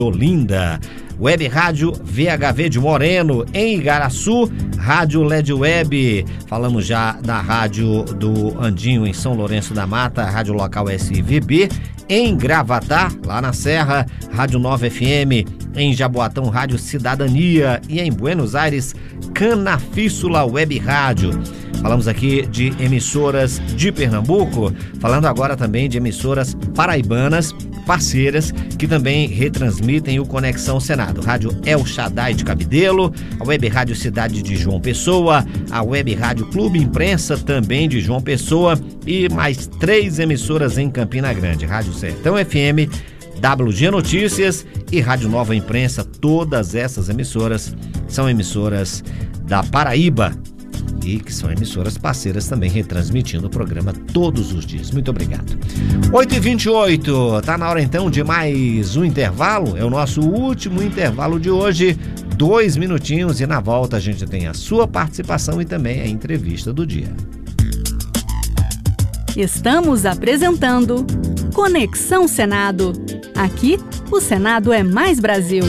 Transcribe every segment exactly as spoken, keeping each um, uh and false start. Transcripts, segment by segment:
Olinda. Web Rádio V H V de Moreno, em Igaraçu, Rádio L E D Web. Falamos já da Rádio do Andinho, em São Lourenço da Mata, Rádio Local S I V B. Em Gravatá, lá na Serra, Rádio Nova F M. Em Jaboatão, Rádio Cidadania. E em Buenos Aires, Canafíssula Web Rádio. Falamos aqui de emissoras de Pernambuco, falando agora também de emissoras paraibanas, parceiras, que também retransmitem o Conexão Senado. Rádio El Shaddai de Cabedelo, a Web Rádio Cidade de João Pessoa, a Web Rádio Clube Imprensa também de João Pessoa e mais três emissoras em Campina Grande, Rádio Sertão F M, W G Notícias e Rádio Nova Imprensa. Todas essas emissoras são emissoras da Paraíba e que são emissoras parceiras também retransmitindo o programa todos os dias. Muito obrigado. oito e vinte e oito, tá na hora então de mais um intervalo, é o nosso último intervalo de hoje, dois minutinhos e na volta a gente tem a sua participação e também a entrevista do dia. Estamos apresentando Conexão Senado. Aqui, o Senado é mais Brasil.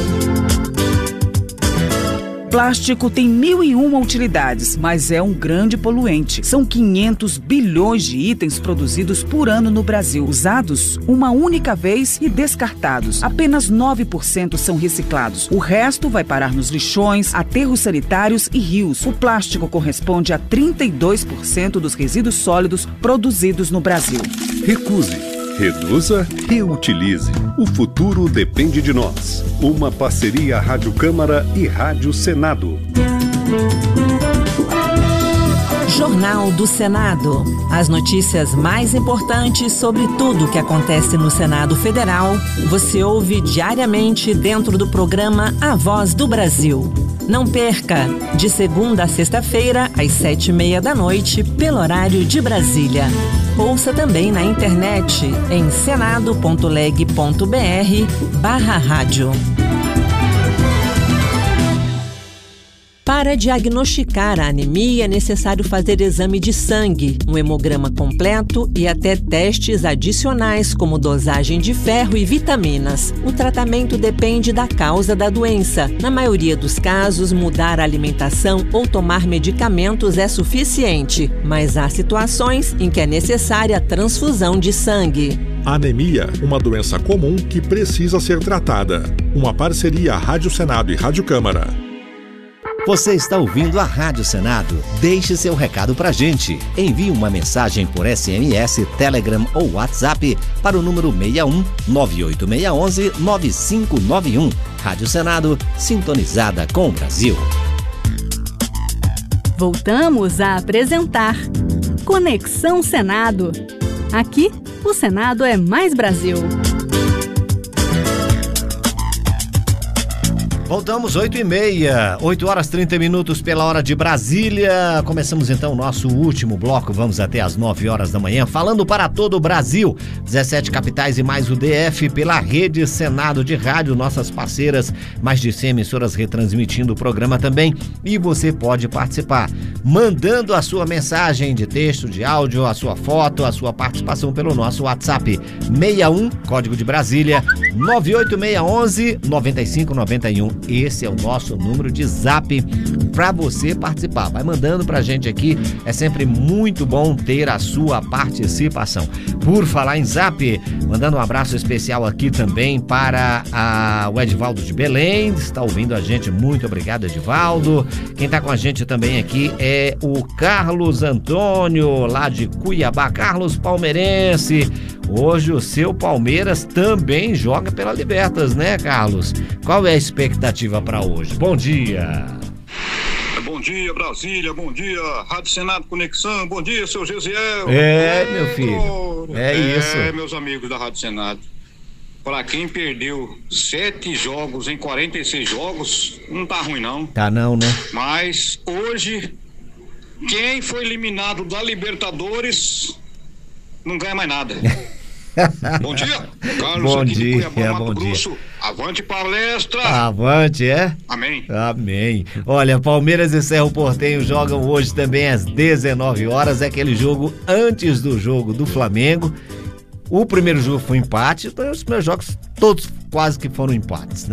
Plástico tem mil e uma utilidades, mas é um grande poluente. São quinhentos bilhões de itens produzidos por ano no Brasil, usados uma única vez e descartados. Apenas nove por cento são reciclados. O resto vai parar nos lixões, aterros sanitários e rios. O plástico corresponde a trinta e dois por cento dos resíduos sólidos produzidos no Brasil. Recuse. Reduza, reutilize. O futuro depende de nós. Uma parceria Rádio Câmara e Rádio Senado. Jornal do Senado. As notícias mais importantes sobre tudo o que acontece no Senado Federal, você ouve diariamente dentro do programa A Voz do Brasil. Não perca, de segunda a sexta-feira, às sete e meia da noite, pelo horário de Brasília. Ouça também na internet em senado.leg.br barra rádio. Para diagnosticar a anemia é necessário fazer exame de sangue, um hemograma completo e até testes adicionais como dosagem de ferro e vitaminas. O tratamento depende da causa da doença. Na maioria dos casos, mudar a alimentação ou tomar medicamentos é suficiente, mas há situações em que é necessária a transfusão de sangue. Anemia, uma doença comum que precisa ser tratada. Uma parceria Rádio Senado e Rádio Câmara. Você está ouvindo a Rádio Senado? Deixe seu recado pra gente. Envie uma mensagem por S M S, Telegram ou WhatsApp para o número seis um nove oito seis um um nove cinco nove um. Rádio Senado, sintonizada com o Brasil. Voltamos a apresentar Conexão Senado. Aqui, o Senado é mais Brasil. Voltamos oito e meia, oito horas e trinta minutos pela hora de Brasília. Começamos então o nosso último bloco, vamos até às nove horas da manhã, falando para todo o Brasil, dezessete capitais e mais o D F, pela Rede Senado de Rádio, nossas parceiras, mais de cem emissoras retransmitindo o programa também. E você pode participar, mandando a sua mensagem de texto, de áudio, a sua foto, a sua participação pelo nosso WhatsApp, seis um, código de Brasília, nove oito seis um um nove cinco nove um. Esse é o nosso número de zap para você participar. Vai mandando pra gente aqui, é sempre muito bom ter a sua participação. Por falar em zap, mandando um abraço especial aqui também para a, o Edivaldo de Belém, está ouvindo a gente, muito obrigado, Edivaldo. Quem tá com a gente também aqui é o Carlos Antônio, lá de Cuiabá. Carlos, palmeirense. Hoje o seu Palmeiras também joga pela Libertas, né, Carlos? Qual é a expectativa para hoje? Bom dia! Bom dia, Brasília, bom dia, Rádio Senado Conexão, bom dia, seu Gesiel. É, meu filho, é, é isso. É, meus amigos da Rádio Senado. Para quem perdeu sete jogos em quarenta e seis jogos, não tá ruim não. Tá não, né? Mas hoje, quem foi eliminado da Libertadores não ganha mais nada. Bom dia, Carlos. Bom aqui dia, de Cuiabá, é, Mato bom Grosso. dia. Avante palestra. Avante, é? Amém. Amém. Olha, Palmeiras e Cerro Porteño jogam hoje também às dezenove horas, é aquele jogo antes do jogo do Flamengo. O primeiro jogo foi empate, então os meus jogos todos quase que foram empates, né?